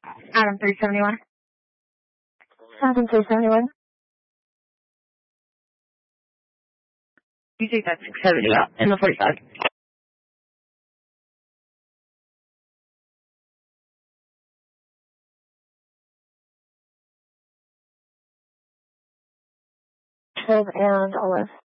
Adam 371. Adam 371. You take that 670 out in the 45. And Olive.